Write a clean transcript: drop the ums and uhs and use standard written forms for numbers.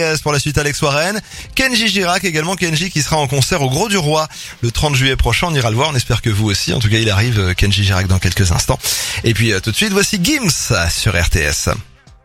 Pour la suite, Alex Warren, Kenji Girac également, Kenji qui sera en concert au Gros du Roi le 30 juillet prochain, on ira le voir, on espère que vous aussi, en tout cas il arrive Kenji Girac dans quelques instants. Et puis tout de suite, voici Gims sur RTS.